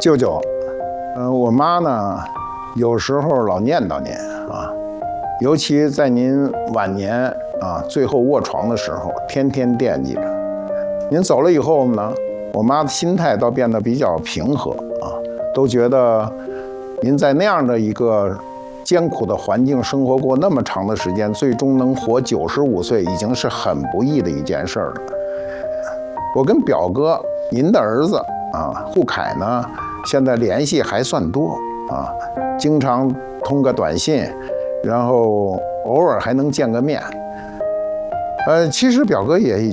舅舅，我妈呢，有时候老念叨您啊，尤其在您晚年啊最后卧床的时候，天天惦记着。您走了以后呢，我妈的心态倒变得比较平和啊，都觉得您在那样的一个艰苦的环境生活过那么长的时间，最终能活95岁，已经是很不易的一件事了。我跟表哥，您的儿子啊，户凯呢，现在联系还算多啊，经常通个短信，然后偶尔还能见个面。其实表哥也已